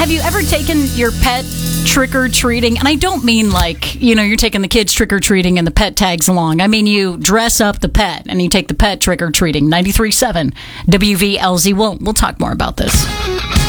Have you ever taken your pet trick-or-treating? And I don't mean like, you're taking the kids trick-or-treating and the pet tags along. I mean you dress up the pet and you take the pet trick-or-treating. 93.7 WVLZ. We'll talk more about this.